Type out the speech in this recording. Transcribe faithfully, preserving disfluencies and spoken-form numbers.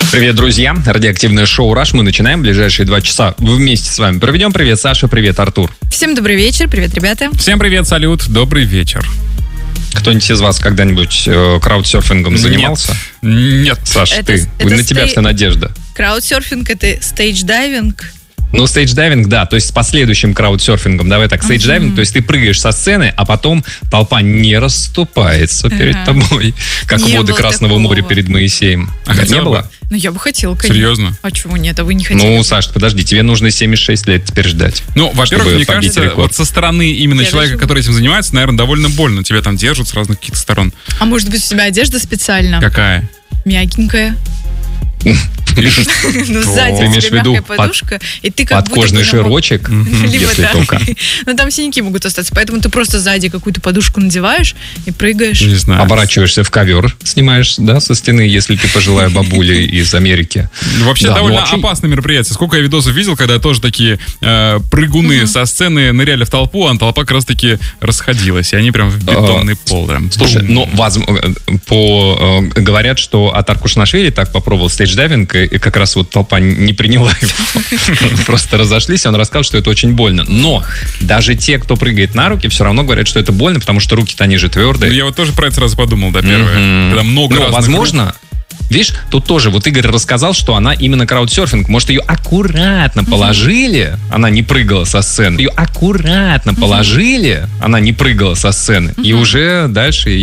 Привет, друзья. Радиоактивное шоу «Раш». Мы начинаем. Ближайшие два часа вместе с вами проведем. Привет, Саша. Привет, Артур. Всем добрый вечер. Привет, ребята. Всем привет, салют. Добрый вечер. Кто-нибудь из вас когда-нибудь э, краудсерфингом занимался? Нет. Саша, Это- ты. это На тебя стей- вся надежда. Краудсерфинг — это стейдж-дайвинг. Ну, стейдж-дайвинг, да, то есть с последующим краудсерфингом. Давай так, стейдж-дайвинг, то есть ты прыгаешь со сцены, а потом толпа не расступается перед Ага. тобой, как Не воды было Красного такого. моря перед Моисеем. А Не хотела бы? было? Ну, я бы хотела, конечно. Серьезно? А чего нет? А вы не хотели? Ну, Саш, подожди, тебе нужно семьдесят шесть лет теперь ждать. Ну, во-первых, чтобы мне побить кажется, рекорд. вот со стороны именно Я человека, даже- который этим занимается, наверное, довольно больно. Тебя там держат с разных каких-то сторон. А может быть, у тебя одежда специально? Какая? Мягенькая. Ну, сзади Ты у имеешь в тебя виду мягкая под- подушка, и ты как будто Подкожный бы намок- жирочек, Либо если так. только. Но там синяки могут остаться, поэтому ты просто сзади какую-то подушку надеваешь и прыгаешь. Не знаю. Оборачиваешься в ковер, снимаешь, да, со стены, если ты пожилая бабуля из Америки. Ну, Вообще Да, ну, довольно вообще- опасное мероприятие. Сколько я видосов видел, когда тоже такие э, прыгуны со сцены ныряли в толпу, а толпа как раз-таки расходилась. И они прям в бетонный пол. Прям. Слушай, Бум. ну, возможно, по, э, говорят, что от Аркушнашвили так попробовал стейдж-дайвинг, и как раз вот толпа не приняла его. Просто разошлись, и он рассказал, что это очень больно. Но даже те, кто прыгает на руки, все равно говорят, что это больно, потому что руки-то они же Ну, твердые. я вот тоже про это сразу подумал, да, первое. Мгм. Когда много Ну, разных возможно, видишь, тут тоже, вот Игорь рассказал, что она именно краудсерфинг. Может, ее аккуратно положили, она не прыгала со сцены. Ее аккуратно положили, она не прыгала со сцены. И уже дальше